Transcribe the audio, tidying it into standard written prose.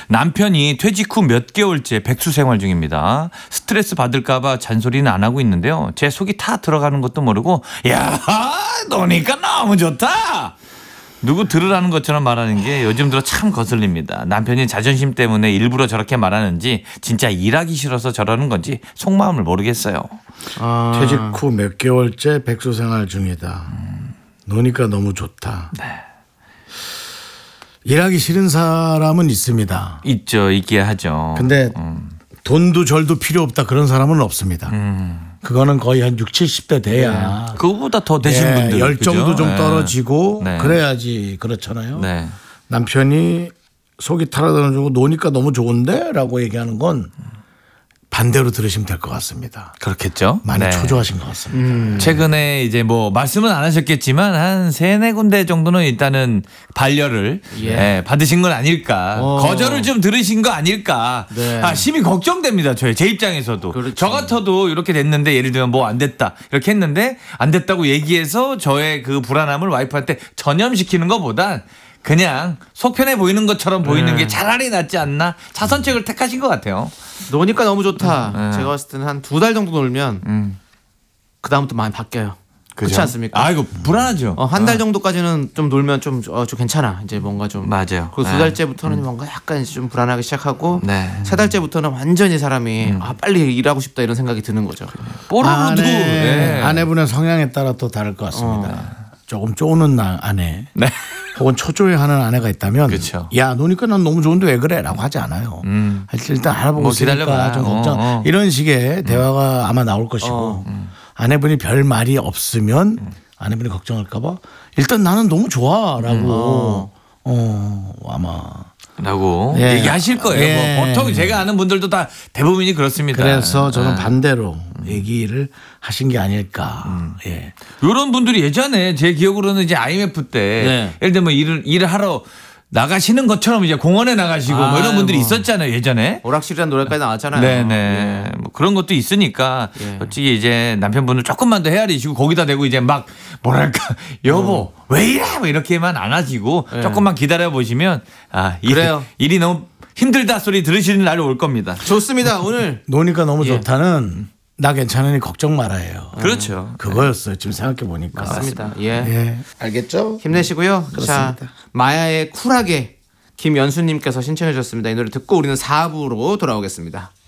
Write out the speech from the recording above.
남편이 퇴직 후 몇 개월째 백수 생활 중입니다. 스트레스 받을까봐 잔소리는 안 하고 있는데요. 제 속이 다 들어가는 것도 모르고 야 노니까 너무 좋다. 누구 들으라는 것처럼 말하는 게 요즘 들어 참 거슬립니다. 남편이 자존심 때문에 일부러 저렇게 말하는지 진짜 일하기 싫어서 저러는 건지 속마음을 모르겠어요. 퇴직 후 몇 개월째 백수 생활 중이다. 노니까 너무 좋다. 네. 일하기 싫은 사람은 있습니다. 있죠. 있게 하죠. 근데 돈도 절도 필요 없다 그런 사람은 없습니다. 그거는 거의 한 60, 70대 돼야 그거보다 더 되신 분들 열정도 그죠? 좀 네. 떨어지고 네. 그래야지 그렇잖아요. 네. 남편이 속이 타라다니고 노니까 너무 좋은데 라고 얘기하는 건 반대로 들으시면 될 것 같습니다. 그렇겠죠. 많이 네. 초조하신 것 같습니다. 최근에 이제 뭐 말씀은 안 하셨겠지만 한 3-4군데 정도는 일단은 반려를 받으신 건 아닐까. 거절을 좀 들으신 거 아닐까. 네. 심히 걱정됩니다. 제 입장에서도. 그렇죠. 저 같아도 이렇게 됐는데 예를 들면 뭐 안 됐다. 이렇게 했는데 안 됐다고 얘기해서 저의 그 불안함을 와이프한테 전염시키는 것보단 그냥 속편해 보이는 것처럼 보이는 게 차라리 낫지 않나. 차선책을 택하신 것 같아요. 노니까 너무 좋다. 제가 봤을 때는 한 2달 정도 놀면 그 다음부터 많이 바뀌어요. 그렇지 않습니까? 아 이거 불안하죠. 한 달 정도까지는 좀 놀면 좀 괜찮아. 이제 뭔가 좀 맞아요. 그리고 2달째부터는 뭔가 약간 좀 불안하기 시작하고 네. 3달째부터는 완전히 사람이 빨리 일하고 싶다 이런 생각이 드는 거죠. 뽀로로도 아내분의 성향에 따라 또 다를 것 같습니다. 조금 쪼는 아내 네. 혹은 초조해하는 아내가 있다면 그쵸. 야 노니까 난 너무 좋은데 왜 그래 라고 하지 않아요. 일단 알아보고 뭐 있으니까 기다려봐. 좀 걱정 이런 식의 대화가 아마 나올 것이고 아내분이 별 말이 없으면 아내분이 걱정할까 봐 일단 나는 너무 좋아 라고 아마 라고 예. 얘기하실 거예요. 예. 뭐 보통 제가 아는 분들도 다 대부분이 그렇습니다. 그래서 저는 반대로 얘기를 하신 게 아닐까. 예. 이런 분들이 예전에 제 기억으로는 이제 IMF 때 네. 예를 들면 일을 하러 나가시는 것처럼 이제 공원에 나가시고 뭐 이런 분들이 있었잖아요 예전에. 오락실이라는 노래까지 나왔잖아요. 네네. 뭐 그런 것도 있으니까 솔직히 이제 남편분을 조금만 더 헤아리시고 거기다 대고 이제 막 뭐랄까 여보 왜 이래 뭐 이렇게만 안 하시고 조금만 기다려 보시면 그래요. 일이 너무 힘들다 소리 들으시는 날이 올 겁니다. 좋습니다. 오늘 노니까 너무 좋다는 나 괜찮으니 걱정 말아요. 그렇죠. 그거였어요. 지금 생각해 보니까. 맞습니다. 예. 예. 알겠죠? 힘내시고요. 그렇습니다. 자, 마야의 쿨하게 김연수님께서 신청해 주셨습니다. 이 노래 듣고 우리는 4부로 돌아오겠습니다.